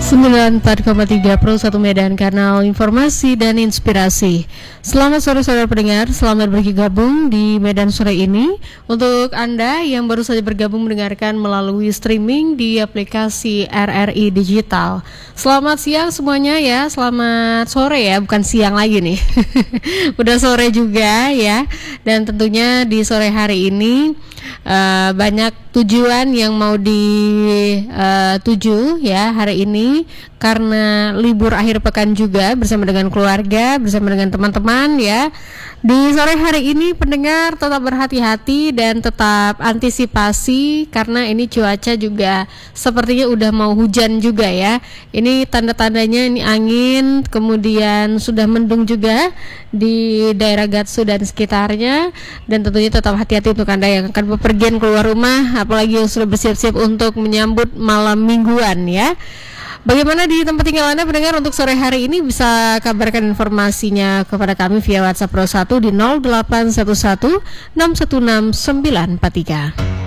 94,3 Pro 1 Medan, kanal informasi dan inspirasi. Selamat sore saudara pendengar, selamat bergabung di Medan sore ini. Untuk Anda yang baru saja bergabung mendengarkan melalui streaming di aplikasi RRI Digital, selamat siang semuanya ya, selamat sore ya, bukan siang lagi nih. Udah sore juga ya. Dan tentunya di sore hari ini banyak tujuan yang mau dituju ya hari ini, karena libur akhir pekan juga bersama dengan keluarga, bersama dengan teman-teman ya. Di sore hari ini pendengar tetap berhati-hati dan tetap antisipasi, karena ini cuaca juga sepertinya udah mau hujan juga ya. Ini tanda-tandanya ini angin, kemudian sudah mendung juga di daerah Gatsu dan sekitarnya. Dan tentunya tetap hati-hati untuk Anda yang akan bepergian keluar rumah, apalagi yang sudah bersiap-siap untuk menyambut malam mingguan ya. Bagaimana di tempat tinggal Anda pendengar untuk sore hari ini? Bisa kabarkan informasinya kepada kami via WhatsApp Pro 1 di 0811 616 943.